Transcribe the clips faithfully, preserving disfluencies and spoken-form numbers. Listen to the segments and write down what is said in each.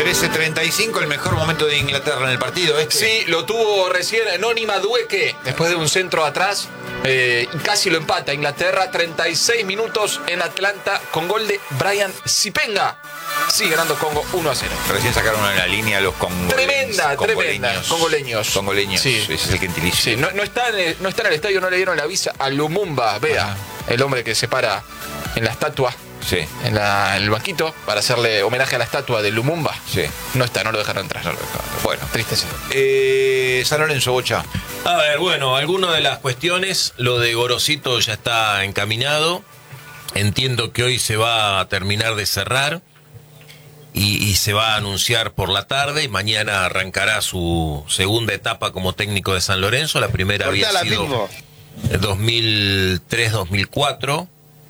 trece treinta y cinco, el mejor momento de Inglaterra en el partido. Este. Sí, lo tuvo recién Noni Madueke, después de un centro atrás. Eh, y casi lo empata Inglaterra. treinta y seis minutos en Atlanta con gol de Brian Sipenga. Sigue ganando Congo uno a cero. Recién sacaron en la línea los congoleños. Tremenda, tremenda. Congoleños. Congoleños. Sí. Ese es el gentilicio. Sí, no, no, está en el, no está en el estadio, no le dieron la visa a Lumumba. Vea, Ajá. el hombre que se para en la estatua. Sí. En, la, en el banquito para hacerle homenaje a la estatua de Lumumba. Sí. No está, no lo dejaron entrar. No lo dejaron. Bueno, Tristeza. Eh, San Lorenzo, Bocha. A ver, bueno, algunas de las cuestiones, lo de Gorosito ya está encaminado. Entiendo que hoy se va a terminar de cerrar y, y se va a anunciar por la tarde y mañana arrancará su segunda etapa como técnico de San Lorenzo. La primera había sido dos mil tres dos mil cuatro,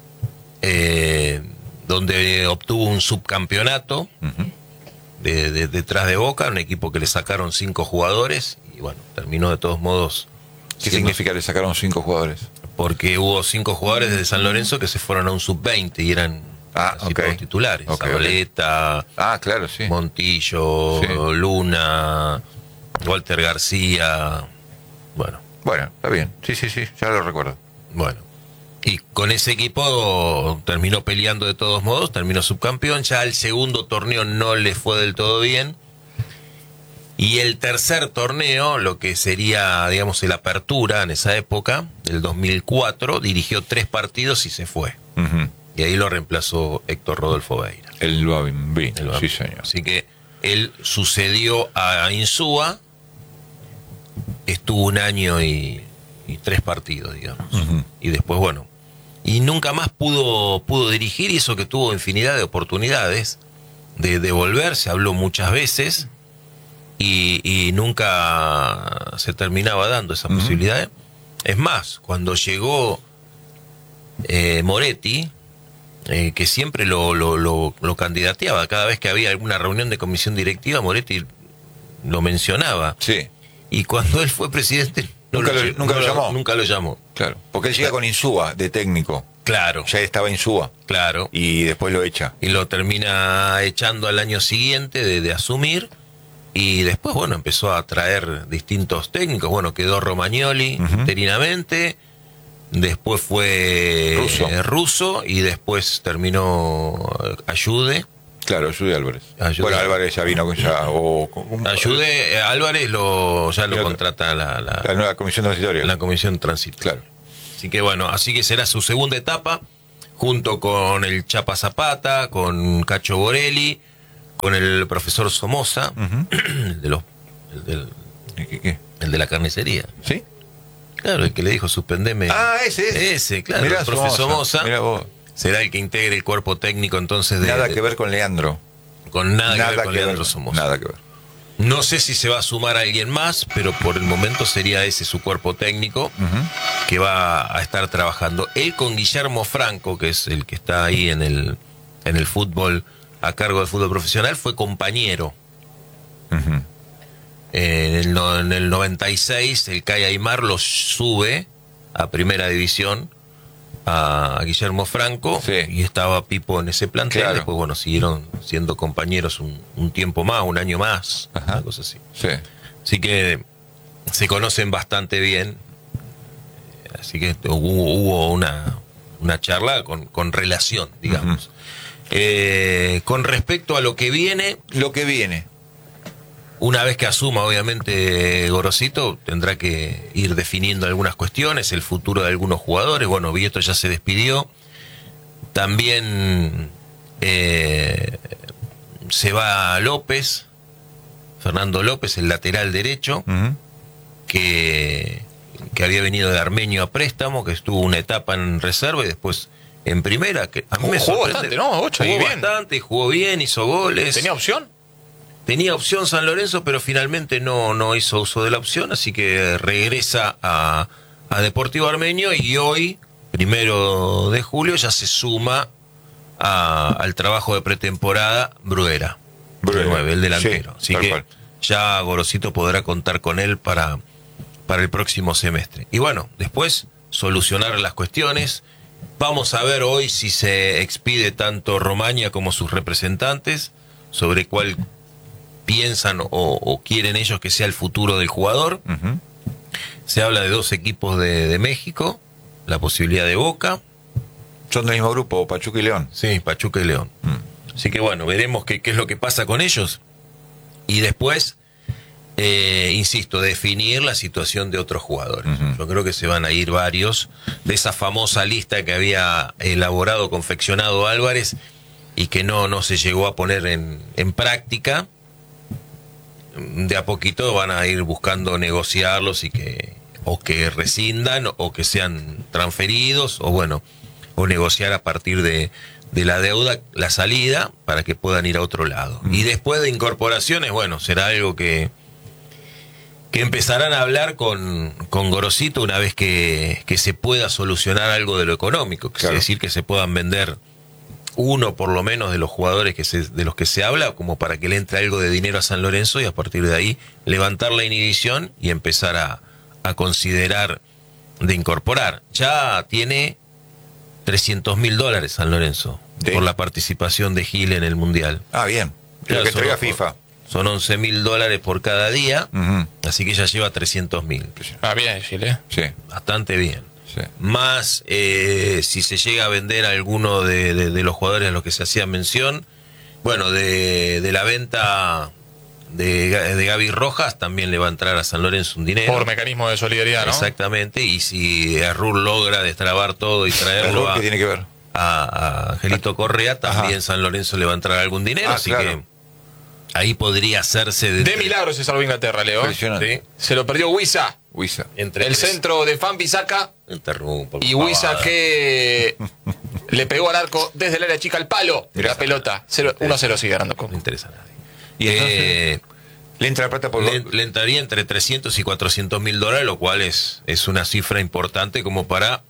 eh, donde obtuvo un subcampeonato uh-huh. de, de, detrás de Boca, un equipo que le sacaron cinco jugadores. Y bueno, terminó de todos modos. ¿Qué siendo, significa le sacaron cinco jugadores? Porque hubo cinco jugadores de San Lorenzo que se fueron a un sub veinte y eran ah, okay. titulares. Okay, Zabaleta, okay. Ah, claro, sí. Montillo, sí. Luna, Walter García. Bueno. Bueno, está bien. Sí, sí, sí, ya lo recuerdo. Bueno. Y con ese equipo terminó peleando de todos modos, terminó subcampeón. Ya el segundo torneo no le fue del todo bien. Y el tercer torneo, lo que sería, digamos, el apertura en esa época, del dos mil cuatro, dirigió tres partidos y se fue. Uh-huh. Y ahí lo reemplazó Héctor Rodolfo Beira. El Bambín, sí señor. Así que él sucedió a Insúa, estuvo un año y, y tres partidos, digamos. Uh-huh. Y después, bueno, y nunca más pudo, pudo dirigir, y eso que tuvo infinidad de oportunidades de, de volver, se habló muchas veces. Y, y nunca se terminaba dando esa uh-huh. posibilidad. Es más, cuando llegó eh, Moretti, eh, que siempre lo, lo, lo, lo candidateaba, cada vez que había alguna reunión de comisión directiva, Moretti lo mencionaba. Sí. Y cuando él fue presidente, no nunca, lo, lo, nunca no lo llamó. Nunca lo llamó. Claro. Porque él llega con Insúa de técnico. Claro. Ya estaba Insúa. Claro. Y después lo echa. Y lo termina echando al año siguiente de, de asumir. Y después, bueno, empezó a traer distintos técnicos. Bueno, quedó Romagnoli uh-huh. interinamente. Después fue Russo. Eh, Russo. Y después terminó Ayude. Claro, Ayude Álvarez. Ayude. Bueno, Álvarez ya vino con ya. O, con, Ayude eh, Álvarez lo, ya lo otra, contrata la, la, la nueva comisión transitoria. La comisión transitoria. Claro. Así que bueno, así que será su segunda etapa. Junto con el Chapa Zapata, con Cacho Borelli, con el profesor Somoza, uh-huh. el de los el, del, ¿Qué, qué? el de la carnicería. ¿Sí? Claro, el que le dijo suspendeme. Ah, ese es. Ese, claro, Mirá, el profe Somoza. Somoza será el que integre el cuerpo técnico entonces de... Nada que ver con Leandro. Con nada, nada que ver con que Leandro ver, Somoza. Nada que ver. No sé si se va a sumar a alguien más, pero por el momento sería ese su cuerpo técnico uh-huh. que va a estar trabajando. Él con Guillermo Franco, que es el que está ahí en el, en el fútbol... a cargo del fútbol profesional, fue compañero. Uh-huh. En, el, en el noventa y seis, el Cay Aymar lo sube a primera división a, a Guillermo Franco, sí. y estaba Pipo en ese plantel. Claro. Después, bueno, siguieron siendo compañeros un, un tiempo más, un año más, Ajá. una cosa así. Sí. Así que se conocen bastante bien. Así que hubo, hubo una, una charla con, con relación, digamos. Uh-huh. Eh, con respecto a lo que viene... Lo que viene. Una vez que asuma, obviamente, Gorosito, tendrá que ir definiendo algunas cuestiones, el futuro de algunos jugadores. Bueno, Vieto ya se despidió. También eh, se va López, Fernando López, el lateral derecho, uh-huh. que, que había venido de Armenio a préstamo, que estuvo una etapa en reserva y después... en primera, que a mí me jugó sorprende. bastante, ¿no? Ocho, jugó y bien. bastante, jugó bien, hizo goles. ¿Tenía opción? Tenía opción San Lorenzo, pero finalmente no, no hizo uso de la opción, así que regresa a, a Deportivo Armenio y hoy, primero de julio, ya se suma a, al trabajo de pretemporada Bruera, Bruera. El nueve, el delantero. Sí, así que cual. ya Gorosito podrá contar con él para, para el próximo semestre. Y bueno, después solucionar las cuestiones. Vamos a ver hoy si se expide tanto Romaña como sus representantes sobre cuál piensan o, o quieren ellos que sea el futuro del jugador. Ujú. Se habla de dos equipos de, de México, la posibilidad de Boca, Son del mismo grupo, Pachuca y León. sí, Pachuca y León. Mm. Así que bueno, veremos qué, qué es lo que pasa con ellos. Y después, eh, insisto, definir la situación de otros jugadores. Ujú. Yo creo que se van a ir varios de esa famosa lista que había elaborado, confeccionado Álvarez y que no, no se llegó a poner en, en práctica. De a poquito van a ir buscando negociarlos y que o que rescindan o que sean transferidos o bueno, o negociar a partir de, de la deuda la salida para que puedan ir a otro lado. Mm. Y después de incorporaciones, bueno, será algo que que empezarán a hablar con, con Gorosito una vez que, que se pueda solucionar algo de lo económico, que Claro. es decir, que se puedan vender uno por lo menos de los jugadores que se, de los que se habla, como para que le entre algo de dinero a San Lorenzo y a partir de ahí levantar la inhibición y empezar a, a considerar de incorporar. Ya tiene trescientos mil dólares San Lorenzo Sí. por la participación de Gil en el Mundial. Ah, bien. Claro, Lo que son- entrega FIFA. Son once mil dólares por cada día, Ujú. así que ya lleva trescientos mil. Ah, bien, Chile. Sí, Bastante bien. sí. Más eh, si se llega a vender a alguno de, de- de los jugadores a los que se hacía mención, bueno, de, de la venta de, Ga- de Gaby Rojas también le va a entrar a San Lorenzo un dinero. Por mecanismo de solidaridad, ¿no? Exactamente, y si Errul logra destrabar todo y traerlo ¿Error a, qué tiene que ver? a- a Angelito Correa, también Ajá. San Lorenzo le va a entrar algún dinero, Ah, así claro. que ahí podría hacerse De milagro se salvó Inglaterra, Leo. Impresionante. Sí, Se lo perdió Huiza. Huiza. entre El tres- centro de Fan Bisaca. Interrumpo, Y Huiza pavada. que le pegó al arco desde el área chica al palo. Mirá. La pelota. uno a cero sigue ganando No Coco. interesa a nadie. ¿Y Eh, Le entra la plata por le, le entraría entre trescientos y cuatrocientos mil dólares, lo cual es, es una cifra importante como para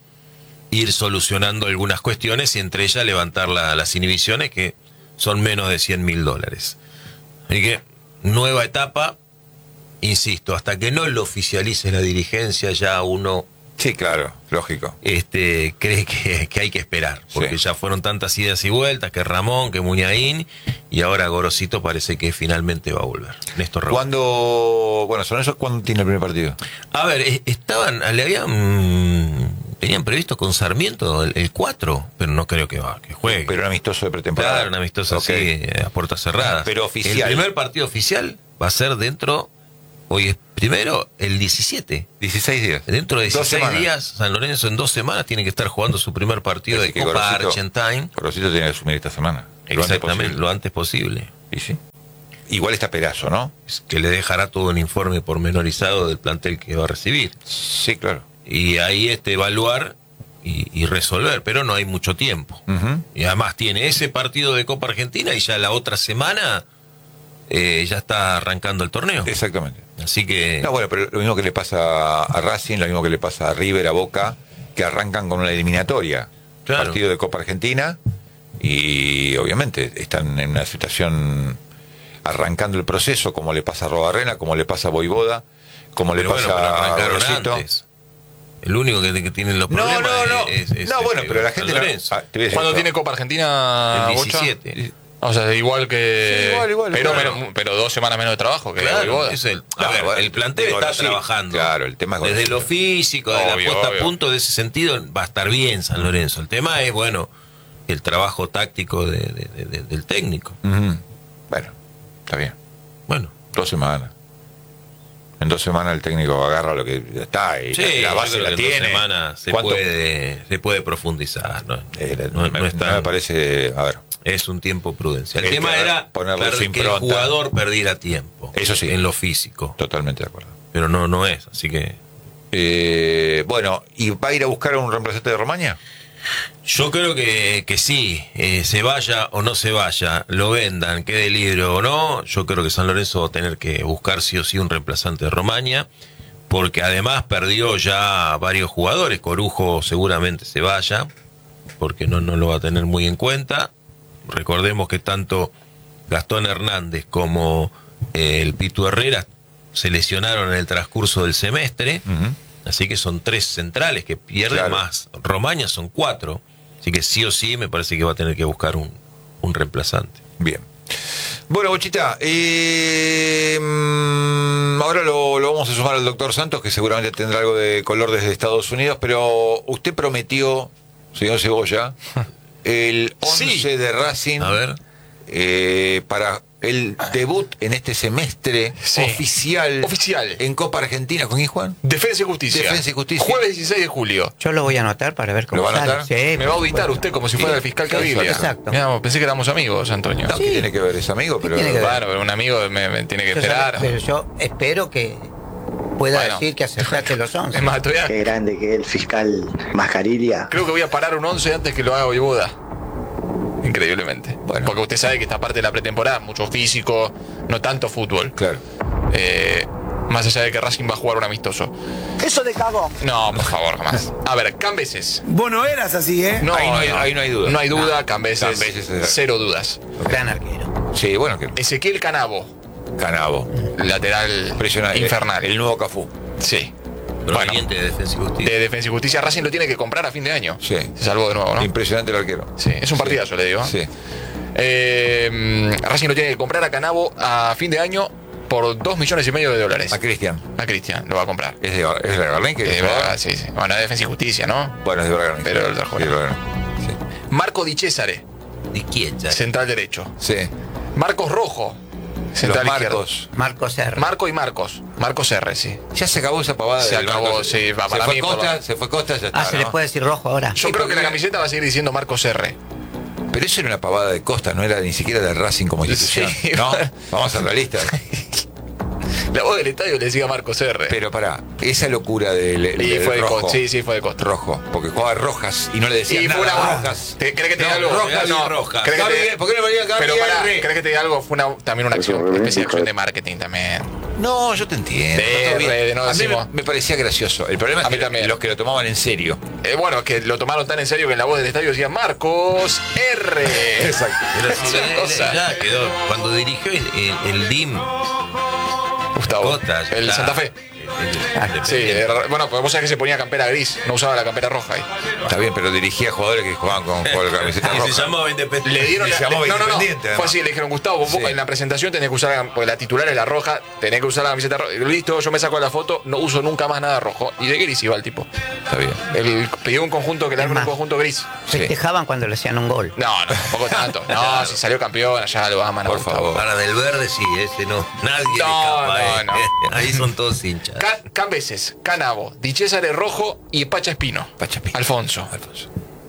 ir solucionando algunas cuestiones y entre ellas levantar la- las inhibiciones que son menos de cien mil dólares. Así que, nueva etapa, insisto, hasta que no lo oficialice la dirigencia ya uno Sí, claro, lógico. este, cree que, que hay que esperar, porque Sí. ya fueron tantas idas y vueltas, que Ramón, que Muñain, y ahora Gorosito parece que finalmente va a volver. Néstor Ramón. ¿Cuándo, bueno, son esos, ¿cuándo tiene el primer partido? A ver, eh, estaban, le habían, tenían previsto con Sarmiento el, el cuatro, pero no creo que va, que juegue. Pero un amistoso de pretemporada. Claro, un amistoso Ok. así, eh, a puertas cerradas. Pero oficial. El primer partido oficial va a ser dentro, hoy es primero, el diecisiete. dieciséis días. Dentro de Dos dieciséis semanas. días, San Lorenzo en dos semanas tiene que estar jugando su primer partido Así de que Copa Gorosito- Argentine. Gorosito tiene que asumir esta semana. Lo antes Exactamente, posible. lo antes posible. Y sí. Igual está Perazo, ¿no? Es que le dejará todo un informe pormenorizado del plantel que va a recibir. Sí, claro. Y ahí este evaluar y, y resolver, pero no hay mucho tiempo. Ujú. Y además tiene ese partido de Copa Argentina y ya la otra semana eh, ya está arrancando el torneo. Exactamente. Así que No, bueno, pero lo mismo que le pasa a Racing, lo mismo que le pasa a River, a Boca, que arrancan con una eliminatoria. Claro. Partido de Copa Argentina y obviamente están en una situación arrancando el proceso, como le pasa a Robarrena, como le pasa a Voivoda, como le pero pasa bueno, pero a arrancaron Gorosito. antes. El único que, que tiene los No, problemas no, no. es, es- no, es bueno, este, pero la San gente no- Lorenzo. ah, te voy a decir ¿Cuándo esto. tiene Copa Argentina, El Bocha? diecisiete. O sea, igual que. Sí, igual, igual, pero, claro. menos- pero dos semanas menos de trabajo que Claro, Voivoda. es el, a No, ver, bueno, el plantel digo, está sí, trabajando. claro, el tema es desde Gorosito. lo físico, de Obvio, la puesta obvio. a punto de ese sentido, va a estar bien San Lorenzo. El tema es, bueno, el trabajo táctico de- de- de- de- del técnico. Ujú. Bueno, está bien. Bueno, Dos semanas. En dos semanas el técnico agarra lo que ya está y sí, la yo base creo la que en dos tiene. semanas se ¿Cuánto? puede, se puede profundizar. ¿no? Eh, la- No- me, no es no tan- me parece, a ver, Es un tiempo prudencial. El Hay tema que era ponerle per- su que el impronta. jugador perdiera tiempo. Eso sí. En lo físico. totalmente de acuerdo. Pero no, no es. Así que Eh, bueno, ¿y va a ir a buscar a un reemplazante de Romaña? yo creo que, que sí. Eh, se vaya o no se vaya, lo vendan, quede libre o no. Yo creo que San Lorenzo va a tener que buscar sí o sí un reemplazante de Romaña. Porque además perdió ya varios jugadores. Corujo seguramente se vaya. Porque no, no lo va a tener muy en cuenta. Recordemos que tanto Gastón Hernández como eh, el Pitu Herrera se lesionaron en el transcurso del semestre. Ujú. Así que son tres centrales que pierden Claro. más. Romaña son cuatro. Así que sí o sí me parece que va a tener que buscar un, un reemplazante. Bien. Bueno, Bochita, eh, mm, ahora lo, lo vamos a sumar al doctor Santos, que seguramente tendrá algo de color desde Estados Unidos, pero usted prometió, señor Cebolla, el once Sí. de Racing A ver. eh, para el debut en este semestre Sí. oficial, Oficial. en Copa Argentina. ¿Con quién, Juan? Defensa y Justicia. Defensa y Justicia. Jueves dieciséis de julio. Yo lo voy a anotar para ver cómo ¿Lo va a sale. anotar? Sí, Me va a auditar bueno. usted como si fuera el fiscal Sí, Caviglia. exacto. Mirá, pensé que éramos amigos, Antonio. No, ¿qué tiene que ver ese amigo? Pero tiene que ver? Bueno, pero un amigo me, me tiene que Yo esperar. solo- pero yo espero que pueda Bueno. decir que acertaste los once. Es más, todavía Qué grande que es el fiscal Mascarilla. creo que voy a parar un once antes que lo haga Voivoda. Increíblemente. Bueno. Porque usted sabe que esta parte de la pretemporada, mucho físico, no tanto fútbol. claro. Eh, más allá de que Racing va a jugar un amistoso. Eso de cagón. No, por favor, jamás. A ver, Cambeses. Vos no eras así, ¿eh? No, Ahí no hay- ahí no hay duda. No hay duda, No, Cambeses. Cambeses es- Cero dudas. Gran arquero. Sí, bueno, que Ezequiel Canavo, Canavo. lateral Impresionante. infernal. El nuevo Cafú. Sí. Proveniente de Defensa y Justicia. De Defensa y Justicia, Racing lo tiene que comprar a fin de año. Sí. Se salvó de nuevo, ¿no? Impresionante el arquero. Sí, es un partidazo, le digo. Sí. Eh, Racing lo tiene que comprar a Canavo a fin de año por dos millones y medio de dólares. A Cristian. A Cristian lo va a comprar. Es de, es de Berlín que Eh, va- sí, sí. Bueno, es Defensa y Justicia, ¿no? Bueno, es de Berlín. Pero el del Sí, juego. de Berlín. Marco Di Cesare, ¿De quién ya? central derecho. Sí. Sí. Marcos Rojo, Los central Marcos. Marcos R. izquierdo. Marco y Marcos. Marcos R, sí. Ya se acabó esa pavada. Se del acabó, Marcos. sí, va, se para fue mí, por Costa, lo- se fue Costa, ya está. Ah, se le ¿no? puede decir rojo ahora. Yo Sí, creo que la porque- camiseta va a seguir diciendo Marcos R. Pero eso era una pavada de Costa, no era ni siquiera de Racing como institución. Sí, ¿No? bueno. Vamos a ser realistas. La voz del estadio le decía Marcos R. Pero pará, esa locura del, y del fue de rojo. Costa. Sí, sí, fue de Costa. Rojo, porque jugaba Rojas y no le decían Y nada. fue una Rojas. ¿Te- ¿Crees que te No, diga algo? Rojas, no, Rojas. ¿crees que te- Gabriel, ¿por qué no venía Gabriel? Pero pará, ¿crees que te diga algo? Fue una, también una acción, Eso, una especie de hijo acción de- de marketing también. No, yo te entiendo. De está bien. R, de no a mí me, decimos. me parecía gracioso. El problema es A mí que también. los que lo tomaban en serio. Eh, bueno, que lo tomaron tan en serio que en la voz del estadio decía Marcos R. Exacto. Pero Es sí, una él- cosa. ya quedó. Cuando dirigió el, el, el D I M, Gustavo. Costa, ya El está. Santa Fe. El- el- Sí, Independiente. eh, bueno, pues vos sabés que se ponía campera gris, no usaba la campera roja ahí. Está bien, pero dirigía jugadores que jugaban con, con la camiseta Y roja. se llamaba Independiente. Le dieron Y la, se llamaba no, no, no. Independiente, Fue además. así, le dijeron, Gustavo, vos Sí. en la presentación tenés que usar, la- porque la titular es la roja, tenés que usar la camiseta roja. Listo, yo me saco la foto, no uso nunca más nada rojo. Y de gris iba el tipo. Está bien. Él pidió un conjunto que le hagan un más. conjunto gris. Sí. Festejaban cuando le hacían un gol. No, no, tampoco tanto. No, si salió campeón, allá lo aman a Por Gustavo. favor. Para del verde sí, ese no. Nadie No, le escapa. no, eh. no. Ahí son todos hinchas. Can- Cambeses, Canavo, Di Cesare Rojo y Pacha Espino. Pacha Espino. Alfonso. Alfonso.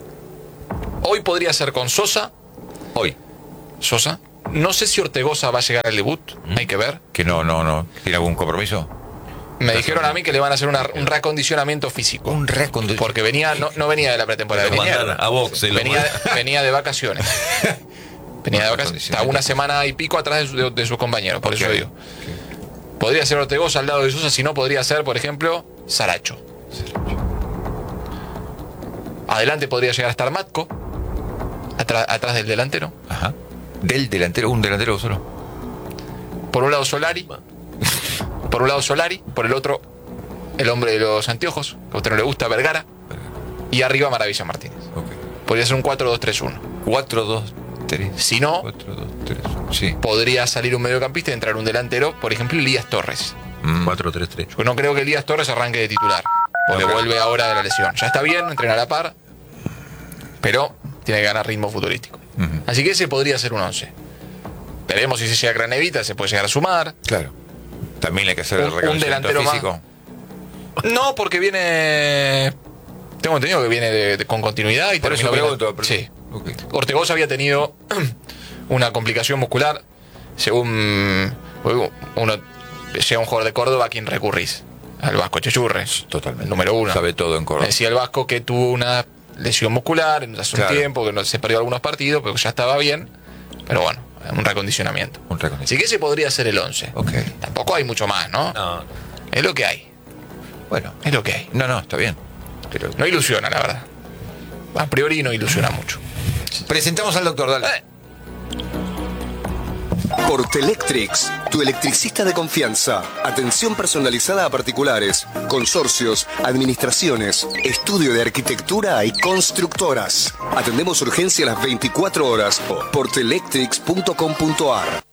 Hoy podría ser con Sosa. Hoy. Sosa. No sé si Ortegoza va a llegar al debut. Hay que ver. Que no, no, no. ¿Tiene algún compromiso? Me dijeron a mí que le van a hacer una- un reacondicionamiento físico. Un recondu- Porque venía, no, no venía de la pretemporada, Lo venía, mandan a box, se lo venía, mandan. venía de vacaciones. Venía de vacaciones. Está una semana y pico atrás de, su- de- de sus compañeros, por Ok. eso digo. Podría ser Ortegoza al lado de Sosa, si no podría ser, por ejemplo, Saracho. Adelante podría llegar a estar Matco, atra- atrás del delantero. Ajá. Del delantero, un delantero solo. Por un lado Solari, por un lado Solari, por el otro el hombre de los anteojos, que a usted no le gusta, Vergara, y arriba Maravilla Martínez. Ok. Podría ser un cuatro dos tres uno. cuatro dos tres. Si no, cuatro dos tres. Sí. podría salir un mediocampista y entrar un delantero, por ejemplo, Elías Torres. Mm. cuatro tres tres. Yo no creo que Elías Torres arranque de titular, porque Ok. vuelve ahora de la lesión. Ya está bien, entrena a la par, pero tiene que ganar ritmo futbolístico. Ujú. Así que ese podría ser un once. Veremos si se llega a Granevita, se puede llegar a sumar. Claro. También hay que hacer Un- el un reconocimiento delantero más. físico. No, porque viene. Tengo entendido que viene de- de- con continuidad y Por eso terminó bien. pregunto. pero- Sí. Ok. Ortegoza había tenido una complicación muscular. Según uno llega un jugador de Córdoba a quien recurrís. Al Vasco Chechurre. Totalmente. El número uno. Sabe todo en Córdoba. Decía el Vasco que tuvo una lesión muscular hace Claro. un tiempo, que no, se perdió algunos partidos, pero ya estaba bien. Pero bueno, un recondicionamiento. Un reconocimiento. Así que ese podría ser el once. Ok. Tampoco hay mucho más, ¿no? No, Es lo que hay. Bueno. Es lo que hay. No, no, está bien. Pero... No ilusiona, la verdad. A priori no ilusiona mucho. Presentamos al doctor, dale. Eh, Portelectrics, tu electricista de confianza. Atención personalizada a particulares, consorcios, administraciones, estudio de arquitectura y constructoras. Atendemos urgencia a las veinticuatro horas. Portelectrics punto com punto ar.